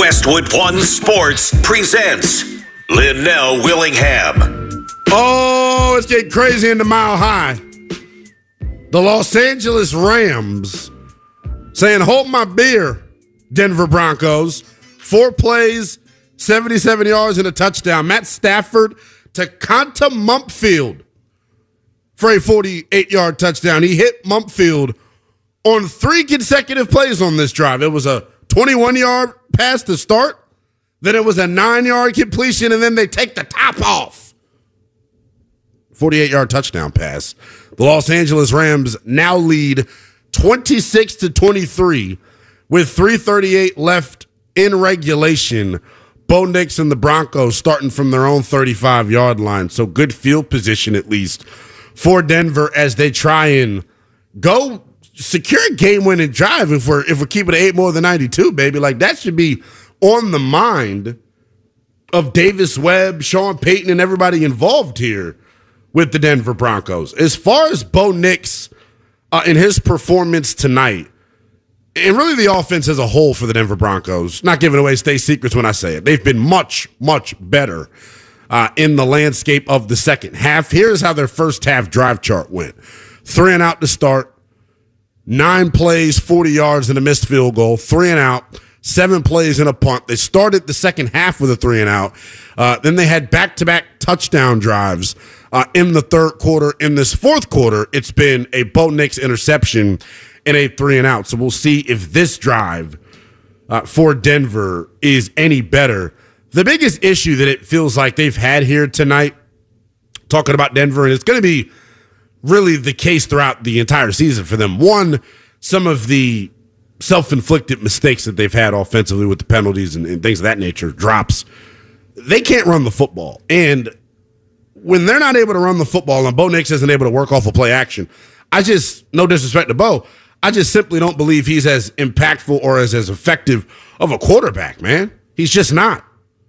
Westwood One Sports presents Linnell Willingham. Oh, it's getting crazy in the Mile High. The Los Angeles Rams saying, hold my beer, Denver Broncos. 4 plays, 77 yards, and a touchdown. Matt Stafford to Conta Mumpfield for a 48-yard touchdown. He hit Mumpfield on 3 consecutive plays on this drive. It was a 21-yard pass to start. Then it was a 9-yard completion, and then they take the top off. 48-yard touchdown pass. The Los Angeles Rams now lead 26-23 with 3:38 left in regulation. Bo Nix and the Broncos starting from their own 35-yard line. So good field position, at least, for Denver as they try and go secure a game-winning drive if we're keeping it 8 more than 92, baby. Like, that should be on the mind of Davis Webb, Sean Payton, and everybody involved here with the Denver Broncos. As far as Bo Nix in his performance tonight, and really the offense as a whole for the Denver Broncos, not giving away state secrets when I say it, they've been much, much better in the landscape of the second half. Here's how their first half drive chart went. 3 and out to start, 9 plays, 40 yards, and a missed field goal. 3 and out, 7 plays and a punt. They started the second half with a 3 and out. Then they had back-to-back touchdown drives in the third quarter. In this fourth quarter, it's been a Bo Nix interception and a 3 and out. So we'll see if this drive for Denver is any better. The biggest issue that it feels like they've had here tonight, talking about Denver, and it's going to be really the case throughout the entire season for them. One, some of the self-inflicted mistakes that they've had offensively with the penalties and things of that nature, drops. They can't run the football. And when they're not able to run the football and Bo Nix isn't able to work off a play action, no disrespect to Bo, I just simply don't believe he's as impactful or as effective of a quarterback, man. He's just not.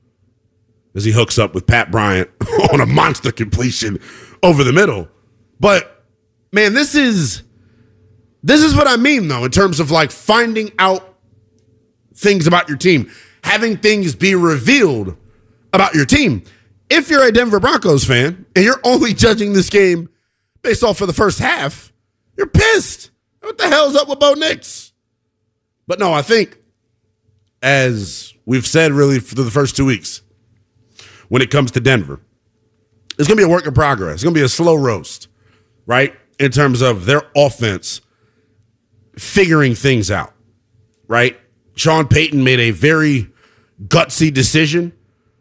As he hooks up with Pat Bryant on a monster completion over the middle. But, man, this is what I mean, though, in terms of, like, finding out things about your team, having things be revealed about your team. If you're a Denver Broncos fan and you're only judging this game based off of the first half, you're pissed. What the hell's up with Bo Nix? But, no, I think, as we've said really for the first 2 weeks, when it comes to Denver, it's going to be a work in progress. It's going to be a slow roast, right, in terms of their offense figuring things out, right? Sean Payton made a very gutsy decision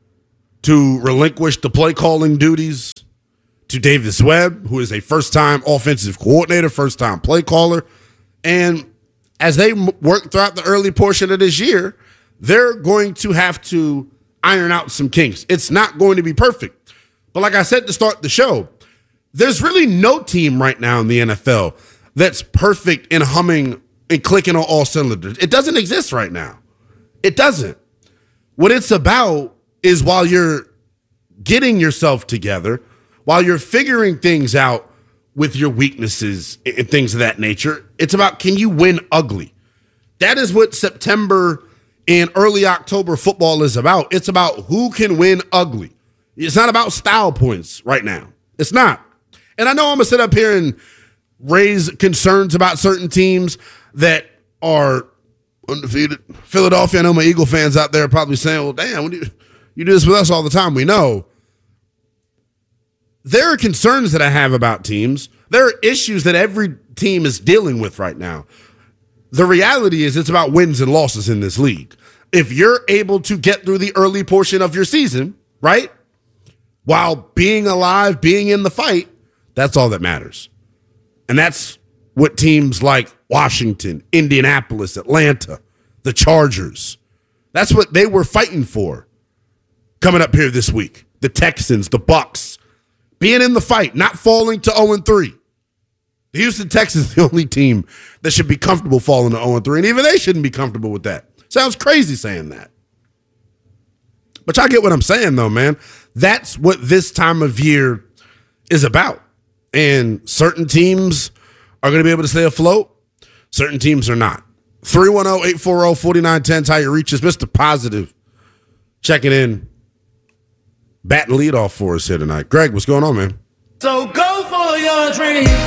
to relinquish the play calling duties to Davis Webb, who is a first-time offensive coordinator, first-time play caller. And as they work throughout the early portion of this year, they're going to have to iron out some kinks. It's not going to be perfect. But like I said to start the show, there's really no team right now in the NFL that's perfect and humming and clicking on all cylinders. It doesn't exist right now. It doesn't. What it's about is while you're getting yourself together, while you're figuring things out with your weaknesses and things of that nature, it's about, can you win ugly? That is what September and early October football is about. It's about who can win ugly. It's not about style points right now. It's not. And I know I'm going to sit up here and raise concerns about certain teams that are undefeated. Philadelphia, I know my Eagle fans out there are probably saying, well, damn, you do this with us all the time. We know. There are concerns that I have about teams. There are issues that every team is dealing with right now. The reality is it's about wins and losses in this league. If you're able to get through the early portion of your season, right, while being alive, being in the fight, that's all that matters. And that's what teams like Washington, Indianapolis, Atlanta, the Chargers, that's what they were fighting for coming up here this week. The Texans, the Bucks, being in the fight, not falling to 0-3. The Houston Texans are the only team that should be comfortable falling to 0-3, and even they shouldn't be comfortable with that. Sounds crazy saying that. But y'all get what I'm saying, though, man. That's what this time of year is about. And certain teams are going to be able to stay afloat. Certain teams are not. 310-840-4910 is how you reach us. Mr. Positive checking in. Batting leadoff for us here tonight. Greg, what's going on, man? So go for your dreams.